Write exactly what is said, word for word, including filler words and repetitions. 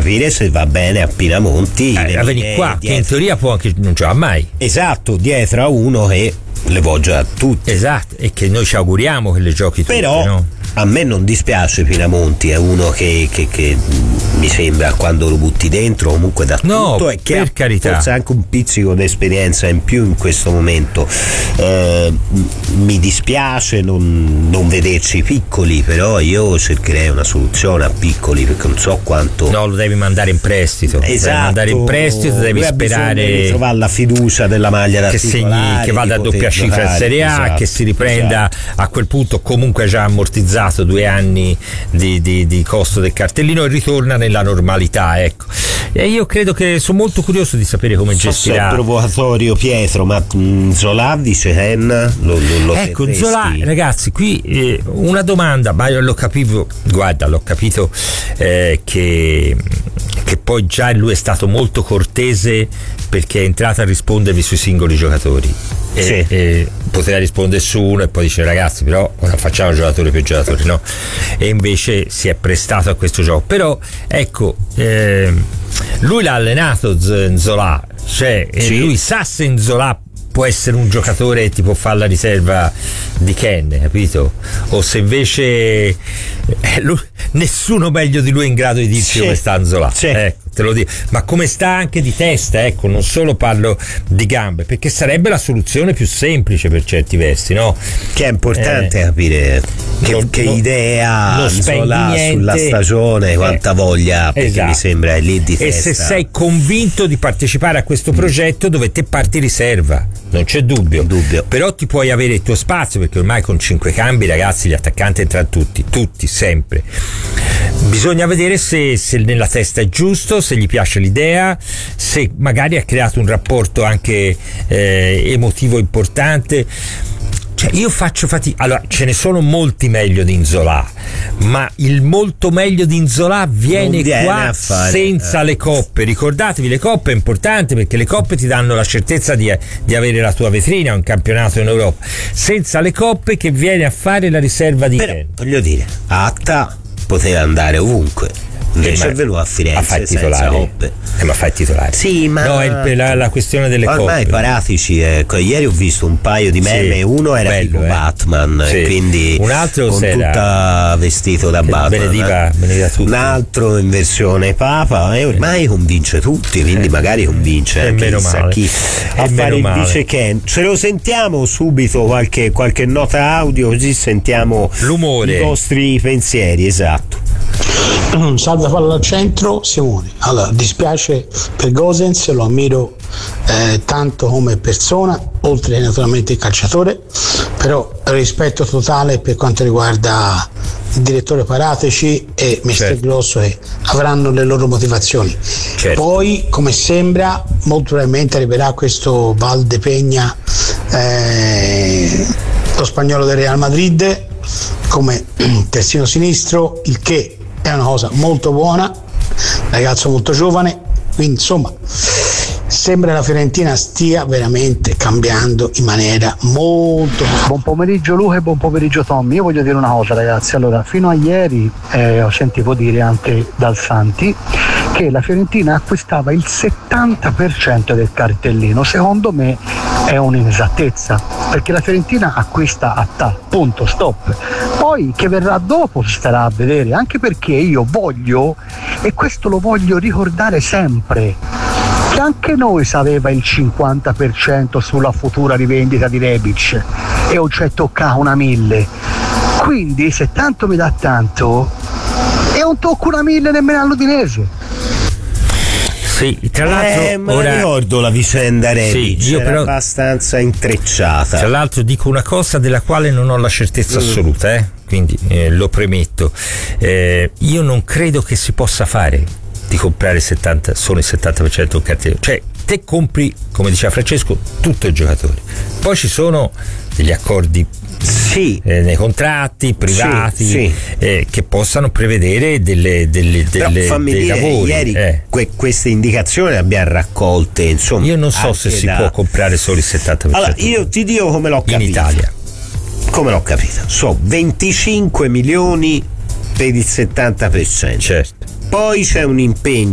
capire se va bene a Pinamonti eh, a venire qua, dietro. Che in teoria può anche non gioca mai. Esatto, dietro a uno che le voglia a tutti. Esatto, e che noi ci auguriamo che le giochi tutte. Però no? a me non dispiace Pinamonti, è uno che, che, che mi sembra, quando lo butti dentro, comunque da no, tutto, e che per ha carità. forse anche un pizzico di esperienza in più in questo momento. Eh, mi dispiace non, non vederci piccoli, però io cercherei una soluzione a piccoli, perché non so quanto. No, lo devi mandare in prestito. Esatto, devi mandare in prestito, devi sperare di trovare la fiducia della maglia da che segni, titolare, che vada a doppia cifra in Serie A, esatto, che si riprenda, esatto. A quel punto comunque già ammortizzato due anni di, di, di costo del cartellino e ritorna nella normalità, ecco. E io credo che sono molto curioso di sapere come so gestirà. Se è provocatorio Pietro, ma Zola dice Hen lo, lo, lo ecco terresti? Zola, ragazzi, qui eh, una domanda, ma io l'ho capito, guarda, l'ho capito eh, che che poi già lui è stato molto cortese, perché è entrato a rispondervi sui singoli giocatori. E, sì. e poteva rispondere su uno e poi dice ragazzi però non facciamo giocatori per giocatori, no? E invece si è prestato a questo gioco. Però ecco, eh, lui l'ha allenato Zola, cioè sì. Lui sa se Zola può essere un giocatore tipo fa la riserva di Ken, capito? O se invece eh, lui, nessuno meglio di lui è in grado di dirci sì. come sta Zola, sì. ecco, te lo dico. Ma come sta anche di testa, ecco, non solo parlo di gambe, perché sarebbe la soluzione più semplice per certi versi, no? Che è importante eh, capire che, non, che non, idea non Zola sulla stagione, quanta eh, voglia, perché esatto. mi sembra è lì di testa. E se sei convinto di partecipare a questo progetto, dove te parti riserva, non c'è dubbio. dubbio. Però ti puoi avere il tuo spazio, perché ormai con cinque cambi, ragazzi, gli attaccanti entrano tutti, tutti, sempre. Bisogna vedere se, se nella testa è giusto, se gli piace l'idea, se magari ha creato un rapporto anche eh, emotivo importante. Cioè io faccio fatica, allora ce ne sono molti meglio di Nzola, ma il molto meglio di Nzola viene, viene qua fare, senza eh. le coppe. Ricordatevi, le coppe è importante, perché le coppe ti danno la certezza di, di avere la tua vetrina, un campionato in Europa. Senza le coppe che viene a fare la riserva di Però, Ken. voglio dire, Atta poteva andare ovunque. Invece è venuto a Firenze a fare titolare, eh, ma fai titolare. Sì, ma no, è il, la, la questione delle ormai coppe. Ormai paratici, ecco. Ieri ho visto un paio di meme, sì, uno era bello, tipo eh. Batman, sì. quindi un altro con tutta vestito da Batman. Benediva, benediva tutti. Un altro in versione Papa, e ormai convince tutti, quindi eh. magari convince e anche meno male. chi e a fare il male. vice Ken. Ce lo sentiamo subito, qualche, qualche nota audio, così sentiamo l'umore, i vostri pensieri. Esatto. Salve palla al centro, Simone. Allora, dispiace per Gosens, lo ammiro eh, tanto come persona, oltre naturalmente il calciatore, però rispetto totale per quanto riguarda il direttore Parateci e mister certo. Grosso, che avranno le loro motivazioni. Certo. Poi, come sembra, molto probabilmente arriverà questo Valdepegna, eh, lo spagnolo del Real Madrid, come terzino sinistro, il che è una cosa molto buona, ragazzo molto giovane, quindi insomma sembra la Fiorentina stia veramente cambiando in maniera molto. Buon pomeriggio Luca e buon pomeriggio Tommy. Io voglio dire una cosa, ragazzi. Allora, fino a ieri eh, ho sentito dire anche dal Santi che la Fiorentina acquistava il settanta per cento del cartellino. Secondo me è un'inesattezza, perché la Fiorentina acquista a ta, punto, stop. Poi che verrà dopo si starà a vedere, anche perché io voglio, e questo lo voglio ricordare sempre, che anche noi sapeva il cinquanta per cento sulla futura rivendita di Rebic e non c'è toccato una mille. Quindi se tanto mi dà tanto, e non tocco una mille nemmeno all'Udinese. Sì, tra l'altro eh, ma ora ricordo la vicenda Rebic, sì, io era però, abbastanza intrecciata. Tra l'altro dico una cosa della quale non ho la certezza mm. assoluta, eh? quindi eh, lo premetto. Eh, io non credo che si possa fare di comprare settanta, solo il settanta per cento del cartellino. Cioè, te compri, come diceva Francesco, tutto il giocatore. Poi ci sono degli accordi sì. eh, nei contratti privati, sì, sì. Eh, che possano prevedere delle, delle, delle, fammi dei dire, lavori. Ieri eh. que- queste indicazioni le abbiamo raccolte, insomma. Io non so se si da... può comprare solo il settanta per cento. Allora, io ti dico come l'ho capito. In Italia. Come l'ho capito? So venticinque milioni per il settanta per cento. Certo. Poi c'è un impegno